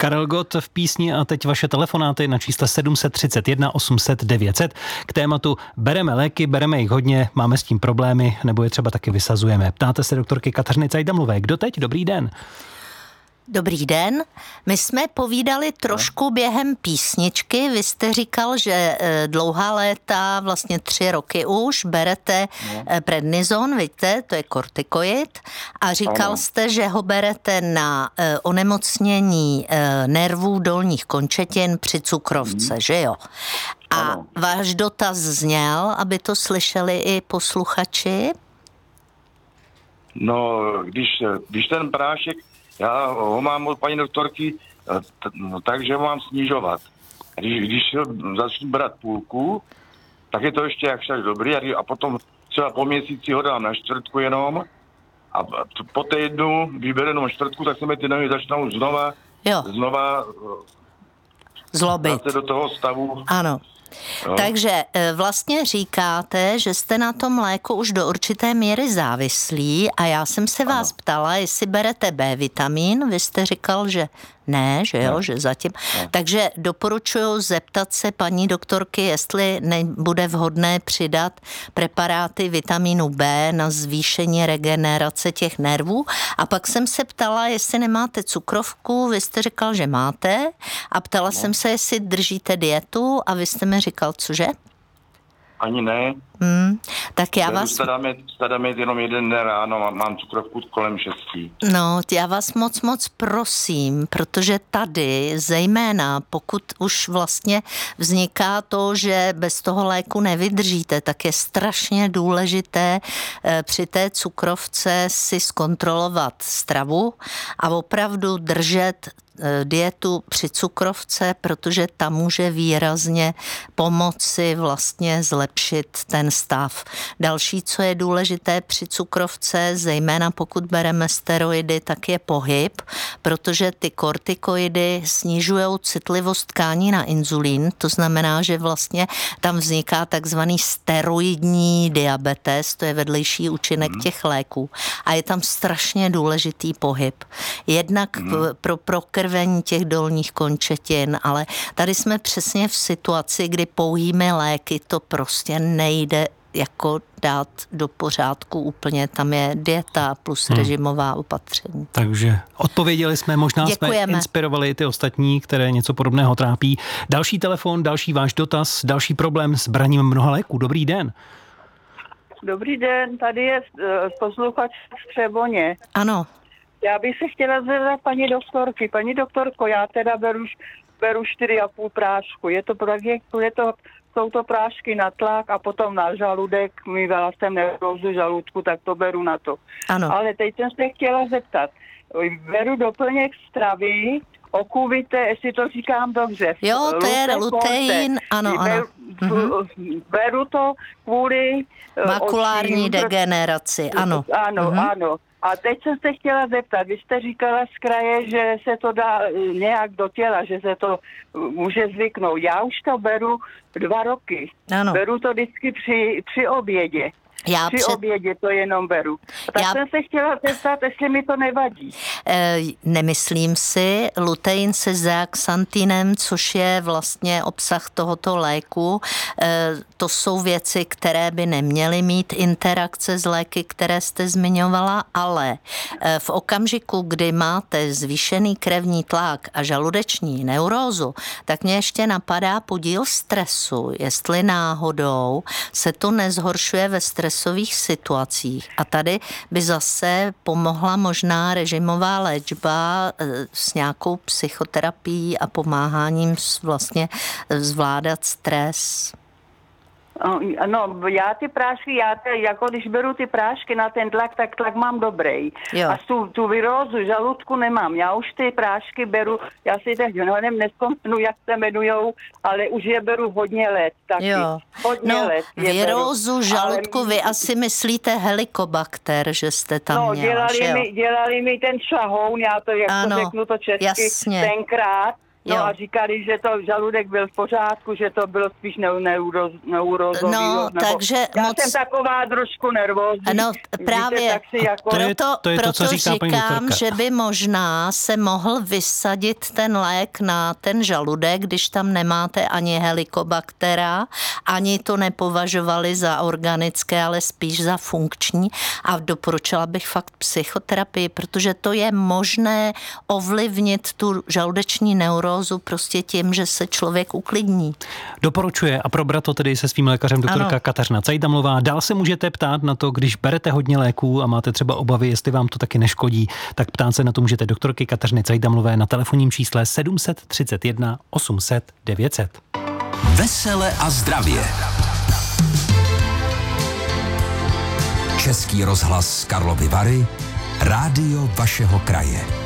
Karel Gott v písni a teď vaše telefonáty na čísle 731 800 900 k tématu bereme léky, bereme jich hodně, máme s tím problémy, nebo je třeba taky vysazujeme. Ptáte se doktorky Kateřiny Cajdamlové. Kdo teď? Dobrý den. Dobrý den. My jsme povídali trošku během písničky. Vy jste říkal, že dlouhá léta, vlastně 3 roky už, berete prednizon, víte, to je kortikoid. A říkal jste, že ho berete na onemocnění nervů dolních končetin při cukrovce, že jo? A váš dotaz zněl, aby to slyšeli i posluchači? No, když ten prášek, já ho mám od paní doktorky, takže ho mám snižovat. Když začnu brát půlku, tak je to ještě jakž dobrý a potom třeba po měsíci ho dám na čtvrtku jenom a po týdnu vyberu jenom čtvrtku, tak se mi ty nohy začnou znova zlobit do toho stavu. Ano. No. Takže vlastně říkáte, že jste na tom léku už do určité míry závislí a já jsem se vás ptala, jestli berete B vitamin, vy jste říkal, že ne, že jo, že zatím. Takže doporučuji zeptat se paní doktorky, jestli nebude vhodné přidat preparáty vitamínu B na zvýšení regenerace těch nervů. A pak jsem se ptala, jestli nemáte cukrovku, vy jste říkal, že máte a ptala jsem se, jestli držíte dietu a vy jste mi říkal, cože? Ani ne. Tak já vás... Stadáme jenom jeden den ráno, mám cukrovku kolem 6. No, já vás moc prosím, protože tady zejména, pokud už vlastně vzniká to, že bez toho léku nevydržíte, tak je strašně důležité při té cukrovce si zkontrolovat stravu a opravdu držet dietu při cukrovce, protože ta může výrazně pomoci vlastně zlepšit ten stav. Další, co je důležité při cukrovce, zejména pokud bereme steroidy, tak je pohyb, protože ty kortikoidy snižují citlivost tkání na inzulín, to znamená, že vlastně tam vzniká takzvaný steroidní diabetes, to je vedlejší účinek těch léků a je tam strašně důležitý pohyb. Jednak pro prokrvení těch dolních končetin, ale tady jsme přesně v situaci, kdy pouhými léky to prostě nejde jako dát do pořádku úplně. Tam je dieta plus režimová opatření. Takže odpověděli jsme, možná Děkujeme. Jsme inspirovali ty ostatní, které něco podobného trápí. Další telefon, další váš dotaz, další problém s braním mnoha léků. Dobrý den. Dobrý den, tady je posluchač z Třeboně. Ano. Já bych se chtěla zeptat paní doktorky. Paní doktorko, já teda beru 4,5 prášku. Jsou to prášky na tlak a potom na žaludek. Mývala jsem neurózu žaludku, tak to beru na to. Ano. Ale teď jsem se chtěla zeptat. Beru doplněk stravy, okuvité, jestli to říkám dobře. Jo, to je lutein, ano. Beru to kvůli makulární degeneraci, ano. Ano. A teď jsem se chtěla zeptat, vy jste říkala z kraje, že se to dá nějak do těla, že se to může zvyknout. Já už to beru 2 roky. Ano. Beru to vždycky při obědě. Při obědě to jenom beru. Tak jsem se chtěla zeptat, jestli mi to nevadí. Nemyslím si. Lutein se zeaxantinem, což je vlastně obsah tohoto léku, to jsou věci, které by neměly mít interakce s léky, které jste zmiňovala, ale v okamžiku, kdy máte zvýšený krevní tlak a žaludeční neurózu, tak mě ještě napadá podíl stresu, jestli náhodou se to nezhoršuje ve stresových situacích. A tady by zase pomohla možná režimová léčba s nějakou psychoterapií a pomáháním vlastně zvládat stres. No, já ty prášky, jako když beru ty prášky na ten tlak, tak tlak mám dobrý. Jo. A tu virózu žaludku nemám. Já už ty prášky beru, já si teď nevzpomenu, jak se jmenujou, ale už je beru hodně let taky. Jo. Hodně let. Virózu žaludku, ale vy asi myslíte helikobakter, že jste tam měla, dělali mi ten šahoun, já to, jak to řeknu to česky, tenkrát. No a říkali, že to žaludek byl v pořádku, že to bylo spíš neurozový. No, takže já jsem taková trošku nervózní. No, právě. Tak si jako... Proto říkám, že by možná se mohl vysadit ten lék na ten žaludek, když tam nemáte ani helikobaktera, ani to nepovažovali za organické, ale spíš za funkční. A doporučila bych fakt psychoterapii, protože to je možné ovlivnit tu žaludeční neurózu prostě tím, že se člověk uklidní. Doporučuje a probrat to tedy se svým lékařem doktorka Kateřina Cajdamlová. Dál se můžete ptát na to, když berete hodně léků a máte třeba obavy, jestli vám to taky neškodí, tak ptát se na to můžete doktorky Kateřiny Cajdamlové na telefonním čísle 731 800 900. Vesele a zdravě. Český rozhlas Karlovy Vary, rádio vašeho kraje.